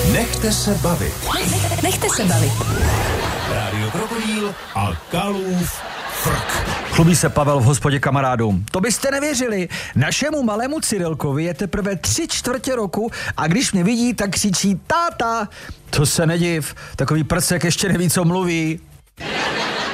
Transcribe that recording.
Nechte se bavit. Nechte se bavit. Rádio Krokodýl a Kalův frk. Chlubí se Pavel v hospodě kamarádům. To byste nevěřili. Našemu malému Cyrilkovi je teprve 3/4 roku a když mě vidí, tak křičí táta. To se nediv, takový prsek ještě neví, co mluví.